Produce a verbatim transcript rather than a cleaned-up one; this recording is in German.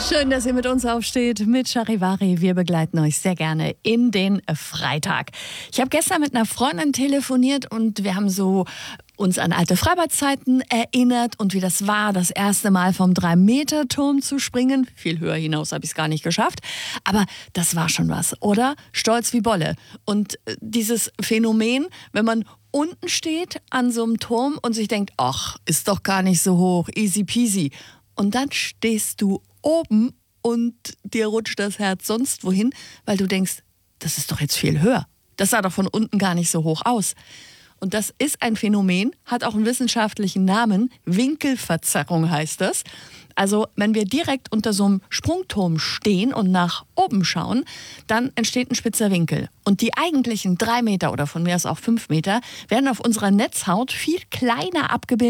Schön, dass ihr mit uns aufsteht, mit Charivari. Wir begleiten euch sehr gerne in den Freitag. Ich habe gestern mit einer Freundin telefoniert und wir haben so uns an alte Freibadzeiten erinnert und wie das war, das erste Mal vom drei Meter Turm zu springen. Viel höher hinaus habe ich es gar nicht geschafft. Aber das war schon was, oder? Stolz wie Bolle. Und dieses Phänomen, wenn man unten steht an so einem Turm und sich denkt, ach, ist doch gar nicht so hoch, easy peasy. Und dann stehst du oben und dir rutscht das Herz sonst wohin, weil du denkst, das ist doch jetzt viel höher. Das sah doch von unten gar nicht so hoch aus. Und das ist ein Phänomen, hat auch einen wissenschaftlichen Namen. Winkelverzerrung heißt das. Also wenn wir direkt unter so einem Sprungturm stehen und nach oben schauen, dann entsteht ein spitzer Winkel. Und die eigentlichen drei Meter oder von mir aus auch fünf Meter werden auf unserer Netzhaut viel kleiner abgebildet